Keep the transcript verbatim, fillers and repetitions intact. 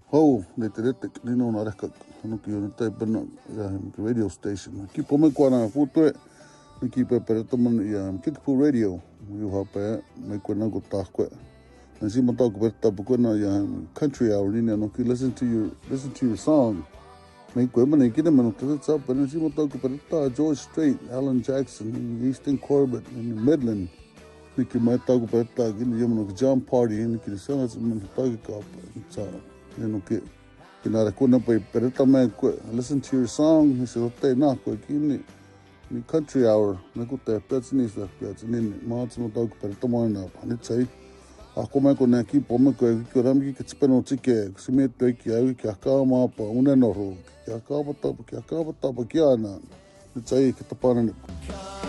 Hau, le te rete, nino na reka, anu ki ona tai pena, ia ki radio station. Ki pome kua na putue, ni ki pe pereta mana ia Kickapoo Radio, iu hape, me kua na ko tākwe. Na si mata ko pereta pukua na ia country hour, nini anu ki listen to your, listen to your song. Me kua mana i kina manu tata tsa, pero si mata ko pereta, George Strait, Alan Jackson, Easton Corbett, Midland. Ni ki mai tā ko pereta, kini ia manu ki Jam Party, ni ki sanga tsa manu tāki kāpa, tsa. You know, ki kinara kuna pa pereta me ko listen to your song he said te na ko kini ni country hour me ko te petsini sa petsini ma tsu ta ko pereta mo na pa ni tsai a ko me ko na ki po me ko ki ram ki tspeno tsike si me te ki ai ki ka ma pa una no ro ki ka pa ta ki ka pa ta pa ki ana ni tsai ki ta pa na